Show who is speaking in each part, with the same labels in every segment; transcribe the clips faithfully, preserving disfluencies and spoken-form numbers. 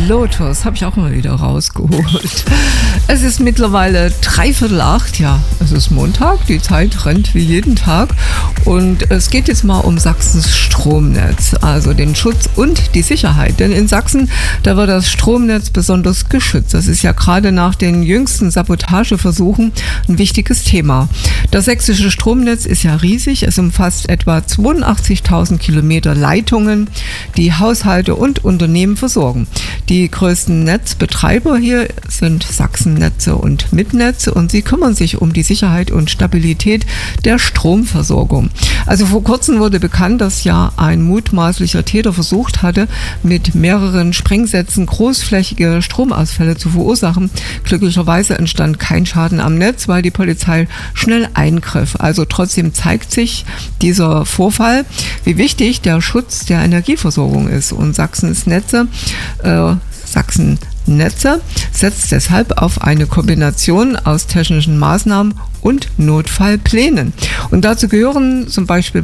Speaker 1: Lotus habe ich auch mal wieder rausgeholt. Es ist mittlerweile dreiviertel acht, ja, es ist Montag, die Zeit rennt wie jeden Tag und es geht jetzt mal um Sachsens Stromnetz, also den Schutz und die Sicherheit. Denn in Sachsen, da wird das Stromnetz besonders geschützt. Das ist ja gerade nach den jüngsten Sabotageversuchen ein wichtiges Thema. Das sächsische Stromnetz ist ja riesig, es umfasst etwa zweiundachtzigtausend Kilometer Leitungen, die Haushalte und Unternehmen versorgen. Die größten Netzbetreiber hier sind Sachsennetze und Mitnetze und sie kümmern sich um die Sicherheit und Stabilität der Stromversorgung. Also vor kurzem wurde bekannt, dass ja ein mutmaßlicher Täter versucht hatte, mit mehreren Sprengsätzen großflächige Stromausfälle zu verursachen. Glücklicherweise entstand kein Schaden am Netz, weil die Polizei schnell eingriff. Also trotzdem zeigt sich dieser Vorfall, wie wichtig der Schutz der Energieversorgung ist. Und Sachsens Netze, äh, Sachsennetze setzt deshalb auf eine Kombination aus technischen Maßnahmen und Notfallplänen. Und dazu gehören zum Beispiel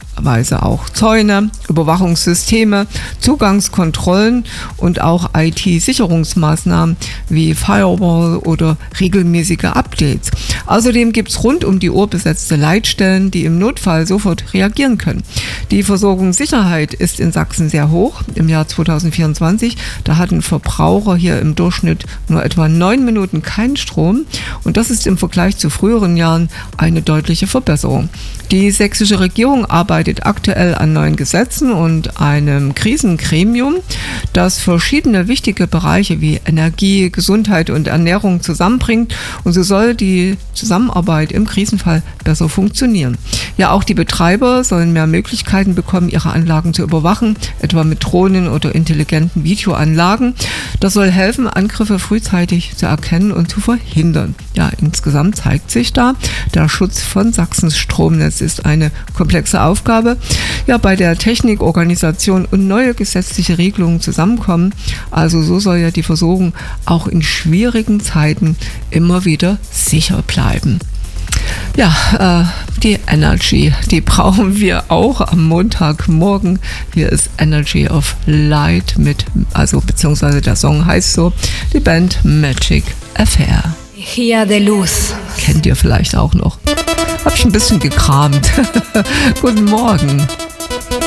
Speaker 1: auch Zäune, Überwachungssysteme, Zugangskontrollen und auch I T-Sicherungsmaßnahmen wie Firewall oder regelmäßige Updates. Außerdem gibt es rund um die Uhr besetzte Leitstellen, die im Notfall sofort reagieren können. Die Versorgungssicherheit ist in Sachsen sehr hoch. Im Jahr zweitausendvierundzwanzig, da hatten Verbraucher hier im Durchschnitt nur etwa neun Minuten keinen Strom. Und das ist im Vergleich zu früheren Jahren eine deutliche Verbesserung. Die sächsische Regierung arbeitet aktuell an neuen Gesetzen und einem Krisengremium, das verschiedene wichtige Bereiche wie Energie, Gesundheit und Ernährung zusammenbringt. Und so soll die Zusammenarbeit im Krisenfall besser funktionieren. Ja, auch die Betreiber sollen mehr Möglichkeiten bekommen, ihre Anlagen zu überwachen, etwa mit Drohnen oder intelligenten Videoanlagen. Das soll helfen, Angriffe frühzeitig zu erkennen und zu verhindern. Ja, insgesamt zeigt sich da, der Schutz von Sachsens Stromnetz ist eine komplexe Aufgabe, ja, bei der Technik, Organisation und neue gesetzliche Regelungen zusammenkommen. Also so soll ja die Versorgung auch in schwierigen Zeiten immer wieder sicher bleiben. Ja, äh, die Energy, die brauchen wir auch am Montagmorgen. Hier ist Energy of Light mit, also beziehungsweise der Song heißt so, die Band Magic Affair.
Speaker 2: Energía de Luz.
Speaker 1: Kennt ihr vielleicht auch noch. Hab ich ein bisschen gekramt. Guten Morgen.